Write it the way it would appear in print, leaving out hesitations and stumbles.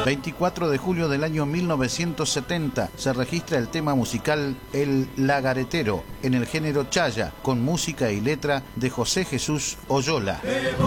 24 de julio del año 1970 se registra el tema musical El Lagaretero en el género chaya, con música y letra de José Jesús Oyola.